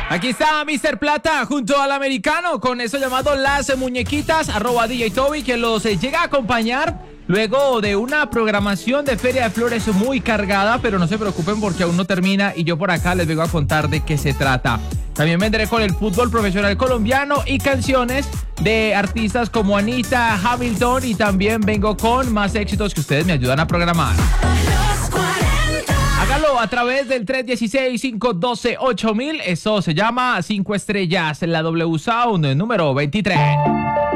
Aquí está Mr. Plata junto al americano con eso llamado Las Muñequitas, @DJ Toby, que los llega a acompañar luego de una programación de Feria de Flores muy cargada, pero no se preocupen porque aún no termina y yo por acá les vengo a contar de qué se trata. También vendré con el fútbol profesional colombiano y canciones de artistas como Anita, Hamilton, y también vengo con más éxitos que ustedes me ayudan a programar. Hágalo a través del 316-512-8000. Eso se llama 5 estrellas en la W Sound número 23.